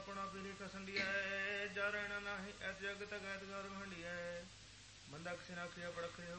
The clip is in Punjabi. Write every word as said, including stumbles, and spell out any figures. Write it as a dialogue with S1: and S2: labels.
S1: ਆਪਣਾ ਪੀਰੀ ਕਸੰਡੀਐ ਜਾ ਰਹਿਣਾ ਨਾਹੀ ਐਤ ਜਗਤ ਗੈਤ ਗਰ ਹੰਡੀਐ ਬੰਦਾ ਕਿਸੇ ਨਾ ਖਿਆ ਪੜਖਿਓ